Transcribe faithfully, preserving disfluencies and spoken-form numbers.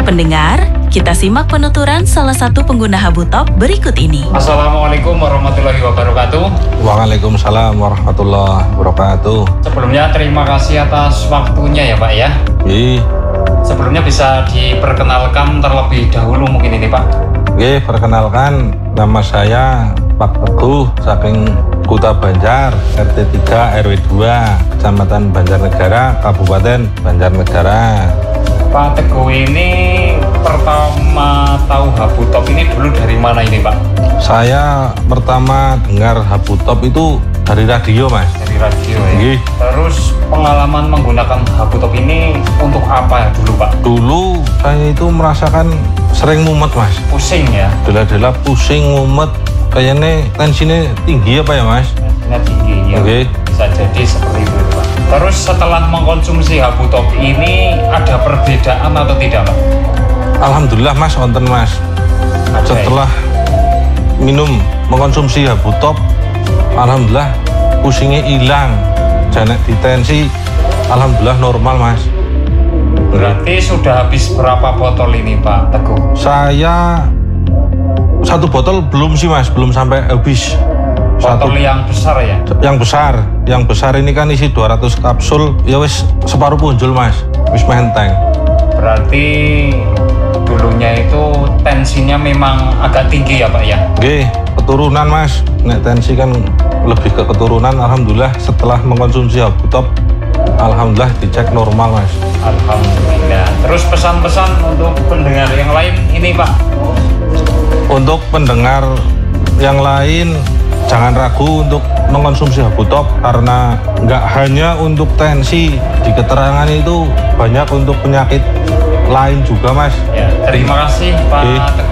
Pendengar, kita simak penuturan salah satu pengguna Habutop berikut ini. Assalamualaikum warahmatullahi wabarakatuh. Waalaikumsalam warahmatullahi wabarakatuh. Sebelumnya terima kasih atas waktunya ya Pak ya. Iya. Sebelumnya bisa diperkenalkan terlebih dahulu mungkin ini Pak. Oke, perkenalkan nama saya Pak Teguh saking Kuta Banjar, R T tiga R W dua, Kecamatan Banjarnegara, Kabupaten Banjarnegara. Pak Teguh ini pertama tahu Habutop ini dulu dari mana ini Pak? Saya pertama dengar Habutop itu dari radio Mas. Dari radio ya? Iya. Terus pengalaman menggunakan Habutop ini untuk apa ya dulu Pak? Dulu saya itu merasakan sering mumet Mas. Pusing ya? Dela-dela pusing, mumet. Kayaknya tensinya tinggi apa ya Mas? Tensinya tinggi ya? Oke. Bisa jadi seperti itu Pak. Terus setelah mengkonsumsi Habutop ini ada perbedaan atau tidak Pak? Alhamdulillah Mas, wonten Mas. Ada, Setelah ya? minum mengkonsumsi Habutop, alhamdulillah pusingnya hilang. Janek di tensi, alhamdulillah normal Mas. Berarti sudah habis berapa botol ini Pak Teguh? Saya satu botol belum sih Mas, belum sampai habis. Botol Satu, yang besar ya? yang besar, yang besar ini kan isi dua ratus kapsul, ya wis separuh punjul Mas, wis menteng. Berarti dulunya itu tensinya memang agak tinggi ya Pak ya? Oke, keturunan Mas, nek tensi kan lebih ke keturunan. Alhamdulillah setelah mengkonsumsi Habutop, alhamdulillah dicek normal Mas. Alhamdulillah. Terus pesan-pesan untuk pendengar yang lain ini Pak? Untuk pendengar yang lain, jangan ragu untuk mengkonsumsi Habutop karena nggak hanya untuk tensi, di keterangan itu banyak untuk penyakit lain juga Mas. Ya, terima kasih Pak Oke. Teguh.